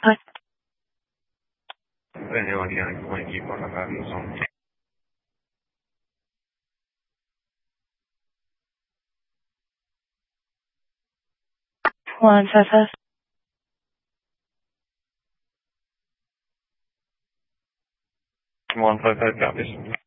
Hi. Anyone going to keep on having some. 155. 155 copies.